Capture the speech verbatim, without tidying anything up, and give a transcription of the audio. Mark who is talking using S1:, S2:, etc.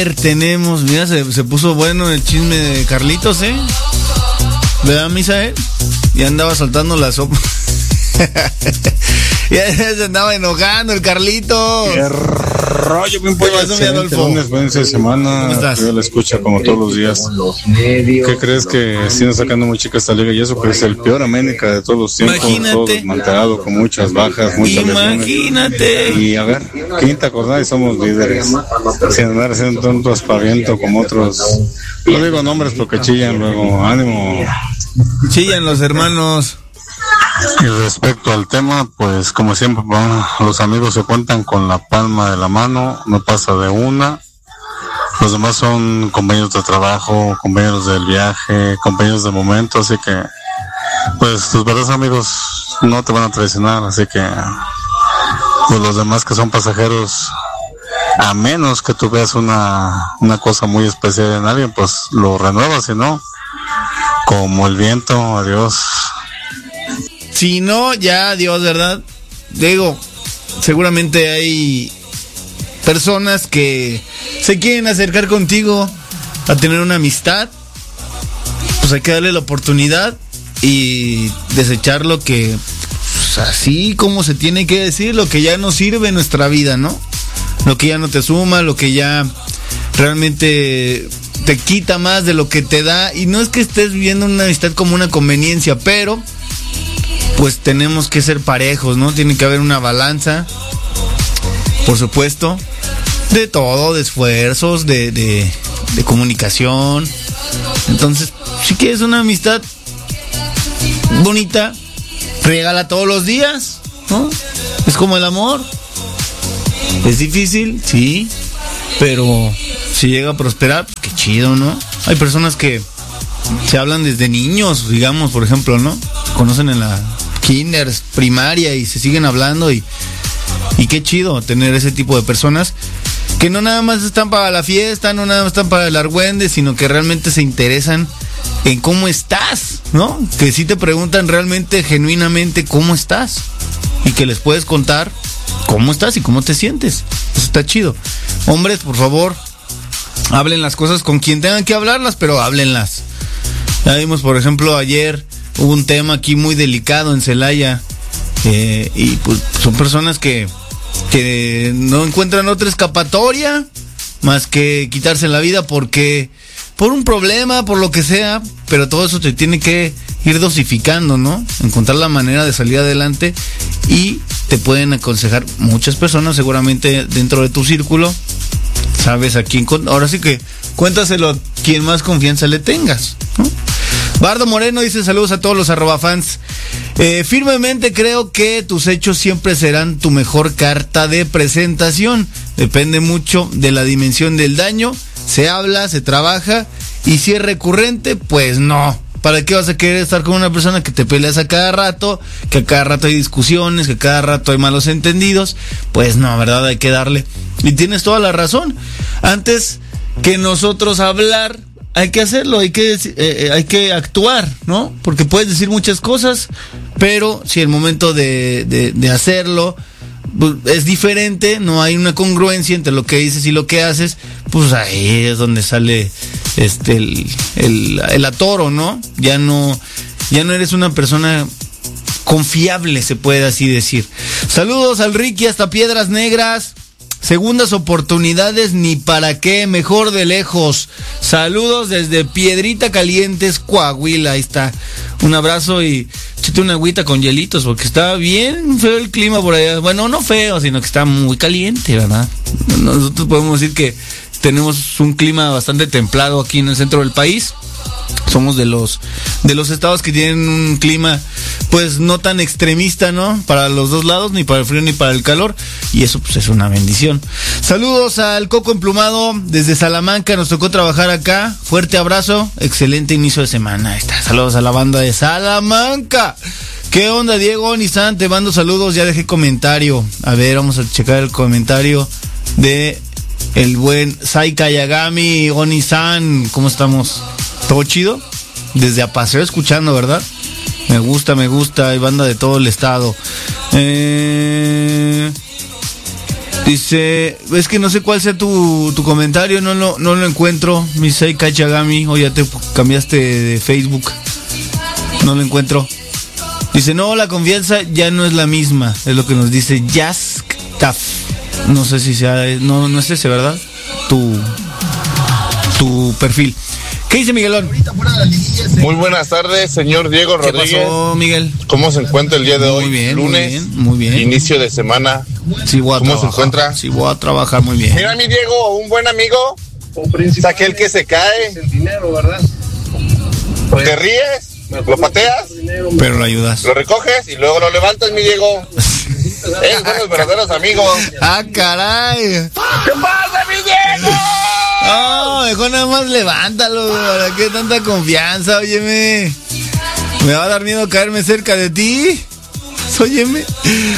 S1: ver, tenemos, mira, se, se puso bueno el chisme de Carlitos, ¿eh? ¿Verdad, Misael? Ya andaba soltando la sopa. Ya se andaba enojando el Carlito.
S2: Qué rollo, mi pollo. Excelente lunes, buen fin de semana. Yo la escucho como todos los días. ¿Qué crees que siguen sacando muy chica esta liga? Y eso que es el peor América de todos los tiempos.
S1: Imagínate.
S2: Todo desmantelado, con muchas bajas, muchas
S1: Imagínate.
S2: lesiones. Y a ver, quinta jornada y somos líderes. Sin andar haciendo tanto aspaviento como otros. No digo nombres porque chillan luego. Ánimo.
S1: Chillan los hermanos.
S2: Y respecto al tema, pues como siempre, bueno, los amigos se cuentan con la palma de la mano, no pasa de una. Los demás son compañeros de trabajo, compañeros del viaje, compañeros de momento, así que pues tus verdaderos amigos no te van a traicionar, así que pues los demás que son pasajeros, a menos que tú veas una, una cosa muy especial en alguien, pues lo renuevas, si no, como el viento, adiós.
S1: Si no, ya adiós, ¿verdad? Digo, seguramente hay personas que se quieren acercar contigo a tener una amistad. Pues hay que darle la oportunidad y desechar lo que, pues así como se tiene que decir, lo que ya no sirve en nuestra vida, ¿no? Lo que ya no te suma, lo que ya realmente te quita más de lo que te da. Y no es que estés viendo una amistad como una conveniencia, pero pues tenemos que ser parejos, ¿no? Tiene que haber una balanza, por supuesto, de todo, de esfuerzos, de, de, de comunicación. Entonces, si quieres una amistad bonita, regala todos los días, ¿no? Es como el amor. Es difícil, sí, pero si llega a prosperar, pues qué chido, ¿no? Hay personas que se hablan desde niños, digamos, por ejemplo, ¿no? Conocen en la kinder, primaria y se siguen hablando y, y qué chido tener ese tipo de personas que no nada más están para la fiesta, no nada más están para el argüende, sino que realmente se interesan en cómo estás, ¿no? Que sí te preguntan realmente, genuinamente, cómo estás y que les puedes contar cómo estás y cómo te sientes. Eso está chido. Hombres, por favor, hablen las cosas con quien tengan que hablarlas, pero háblenlas. Ya vimos, por ejemplo, ayer hubo un tema aquí muy delicado en Celaya, eh, y pues son personas que, que no encuentran otra escapatoria más que quitarse la vida porque por un problema, por lo que sea, pero todo eso te tiene que ir dosificando, ¿no? Encontrar la manera de salir adelante y te pueden aconsejar muchas personas seguramente dentro de tu círculo. Sabes a quién, ahora sí que cuéntaselo a quien más confianza le tengas, ¿no? Bardo Moreno dice saludos a todos los arroba fans. Eh, firmemente creo que tus hechos siempre serán tu mejor carta de presentación. Depende mucho de la dimensión del daño. Se habla, se trabaja y si es recurrente, pues no. ¿Para qué vas a querer estar con una persona que te peleas a cada rato, que a cada rato hay discusiones, que a cada rato hay malos entendidos? Pues no, ¿verdad? Hay que darle. Y tienes toda la razón. Antes que nosotros hablar, hay que hacerlo, hay que, eh, hay que actuar, ¿no? Porque puedes decir muchas cosas, pero si el momento de, de, de hacerlo pues, es diferente, no hay una congruencia entre lo que dices y lo que haces, pues ahí es donde sale este el, el, el atoro, ¿no? Ya no, ya no eres una persona confiable, se puede así decir. Saludos al Ricky hasta Piedras Negras. Segundas oportunidades ni para qué, mejor de lejos. Saludos desde Piedrita Calientes, Coahuila. Ahí está. Un abrazo y échate una agüita con hielitos porque está bien feo el clima por allá. Bueno, no feo, sino que está muy caliente, ¿verdad? Nosotros podemos decir que tenemos un clima bastante templado aquí en el centro del país. Somos de los de los estados que tienen un clima pues no tan extremista, ¿no? Para los dos lados, ni para el frío ni para el calor, y eso pues es una bendición. Saludos al Coco Emplumado desde Salamanca, nos tocó trabajar acá. Fuerte abrazo, excelente inicio de semana. Ahí está. Saludos a la banda de Salamanca. ¿Qué onda, Diego Nissan? Te mando saludos, ya dejé comentario. A ver, vamos a checar el comentario de el buen Saika Yagami. Oni-san, ¿cómo estamos? ¿Todo chido? Desde Apaseo escuchando, ¿verdad? Me gusta, me gusta. Hay banda de todo el estado. Eh... Dice, es que no sé cuál sea tu, tu comentario, no lo, no lo encuentro. Misei Kachagami, o ya te cambiaste de Facebook. No lo encuentro. Dice, no, la confianza ya no es la misma. Es lo que nos dice Jask Taf. No sé si sea, no, no es ese, ¿verdad? Tu, tu perfil. ¿Qué dice Miguelón?
S3: Muy buenas tardes, señor Diego Rodríguez.
S1: ¿Qué pasó, Miguel?
S3: ¿Cómo se encuentra el día de hoy?
S1: Muy bien,
S3: lunes,
S1: muy bien, muy bien.
S3: Inicio de semana.
S1: Sí, voy a
S3: ¿Cómo
S1: trabajar.
S3: se encuentra?
S1: Sí, voy a trabajar muy bien.
S3: Mira, mi Diego, un buen amigo es aquel que se cae.
S4: El dinero, ¿verdad?
S3: Te ríes, lo pateas,
S1: Pero lo ayudas.
S3: lo recoges y luego lo levantas, mi Diego. Esos son los verdaderos amigos.
S1: ¡Ah, caray!
S3: ¿Qué pasa, mi Diego?
S1: No, mejor nada más levántalo, ¿para qué tanta confianza? Óyeme, ¿me va a dar miedo caerme cerca de ti? Óyeme.